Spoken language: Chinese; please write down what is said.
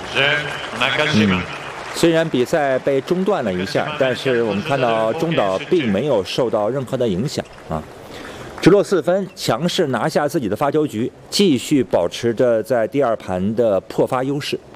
虽然比赛被中断了一下，但是我们看到中岛并没有受到任何的影响啊。直落4分，强势拿下自己的发球局，继续保持着在第2盘的破发优势。